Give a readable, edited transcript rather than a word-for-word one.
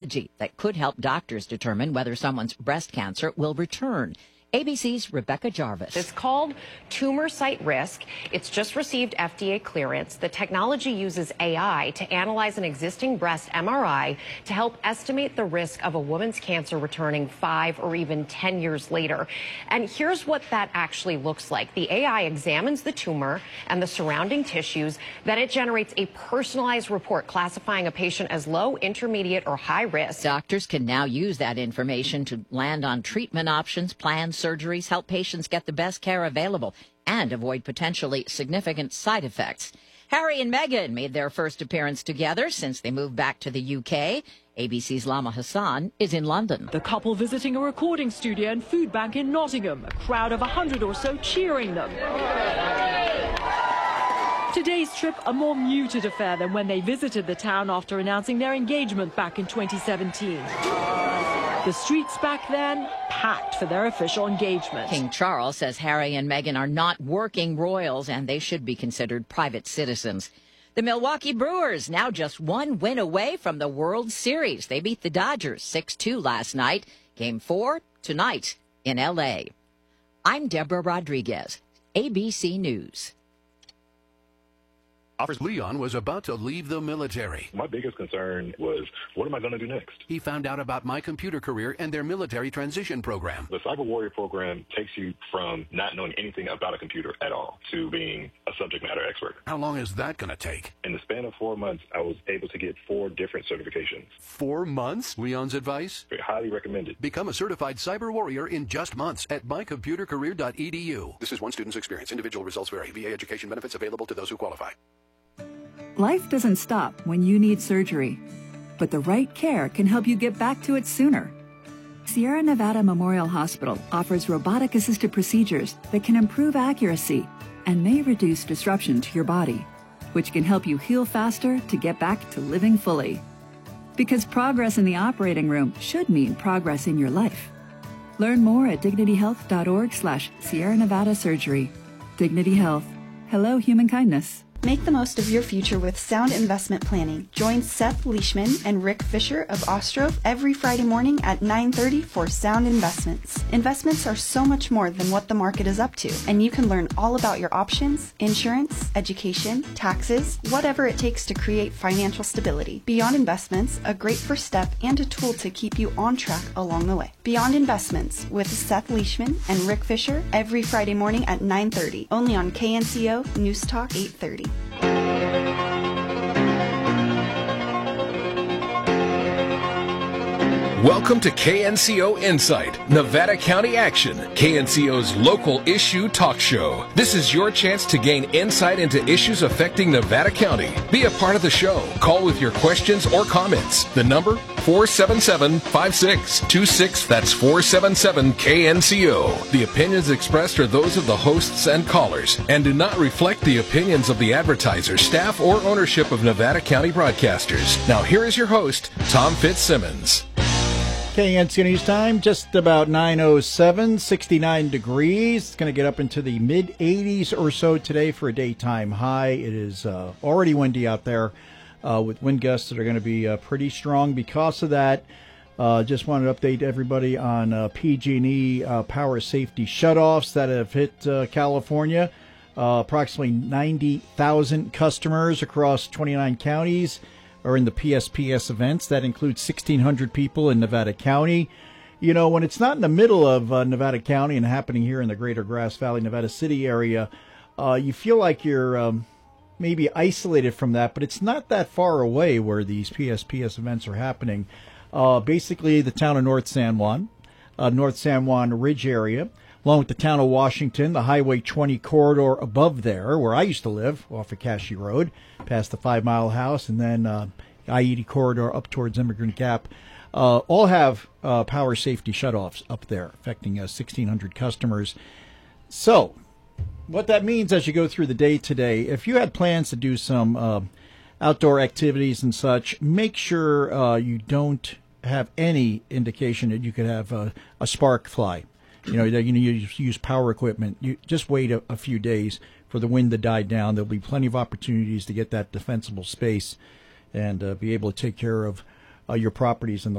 technology that could help doctors determine whether someone's breast cancer will return. ABC's Rebecca Jarvis. It's called Tumor Site Risk. It's just received FDA clearance. The technology uses AI to analyze an existing breast MRI to help estimate the risk of a woman's cancer returning 5 or even 10 years later. And here's what that actually looks like. The AI examines the tumor and the surrounding tissues. Then it generates a personalized report classifying a patient as low, intermediate, or high risk. Doctors can now use that information to land on treatment options, plans, surgeries, help patients get the best care available, and avoid potentially significant side effects. Harry and Meghan made their first appearance together since they moved back to the UK. ABC's Lama Hassan is in London. The couple visiting a recording studio and food bank in Nottingham, a crowd of 100 or so cheering them. Today's trip a more muted affair than when they visited the town after announcing their engagement back in 2017. The streets back then packed for their official engagement. King Charles says Harry and Meghan are not working royals and they should be considered private citizens. The Milwaukee Brewers now just one win away from the World Series. They beat the Dodgers 6-2 last night. Game 4 tonight in L.A. I'm Deborah Rodriguez, ABC News. Leon was about to leave the military. My biggest concern was, what am I going to do next? He found out about My Computer Career and their military transition program. The Cyber Warrior program takes you from not knowing anything about a computer at all to being a subject matter expert. How long is that going to take? In the span of 4 months, I was able to get 4 different certifications. 4 months? Leon's advice? Highly recommended. Become a certified cyber warrior in just months at mycomputercareer.edu. This is one student's experience. Individual results vary. VA education benefits available to those who qualify. Life doesn't stop when you need surgery, but the right care can help you get back to it sooner. Sierra Nevada Memorial Hospital offers robotic-assisted procedures that can improve accuracy and may reduce disruption to your body, which can help you heal faster to get back to living fully. Because progress in the operating room should mean progress in your life. Learn more at dignityhealth.org/Sierra Nevada Surgery. Dignity Health. Hello, human kindness. Make the most of your future with sound investment planning. Join Seth Leishman and Rick Fisher of Ostrov every Friday morning at 9:30 for Sound Investments. Investments are so much more than what the market is up to, and you can learn all about your options, insurance, education, taxes, whatever it takes to create financial stability. Beyond Investments, a great first step and a tool to keep you on track along the way. Beyond Investments with Seth Leishman and Rick Fisher every Friday morning at 9:30, only on KNCO News Talk 830. Welcome to KNCO Insight, Nevada County Action, KNCO's local issue talk show. This is your chance to gain insight into issues affecting Nevada County. Be a part of the show. Call with your questions or comments. The number, 477-5626. That's 477-KNCO. The opinions expressed are those of the hosts and callers and do not reflect the opinions of the advertisers, staff, or ownership of Nevada County Broadcasters. Now here is your host, Tom Fitzsimmons. KNCO News Time, just about 9:07, 69 degrees. It's going to get up into the mid-80s or so today for a daytime high. It is already windy out there with wind gusts that are going to be pretty strong because of that. Just wanted to update everybody on PG&E power safety shutoffs that have hit California. Approximately 90,000 customers across 29 counties are in the PSPS events. That includes 1,600 people in Nevada County. You know, when it's not in the middle of Nevada County and happening here in the greater Grass Valley, Nevada City area, you feel like you're maybe isolated from that, but it's not that far away where these PSPS events are happening. Basically, the town of North San Juan Ridge area, along with the town of Washington, the Highway 20 corridor above there, where I used to live, off of Cashy Road, past the 5 Mile House, and then I-80 corridor up towards Immigrant Gap, all have power safety shutoffs up there, affecting 1,600 customers. So, what that means as you go through the day today, if you had plans to do some outdoor activities and such, make sure you don't have any indication that you could have a spark fly. You know, you use power equipment. You just wait a few days for the wind to die down. There'll be plenty of opportunities to get that defensible space and be able to take care of your properties in the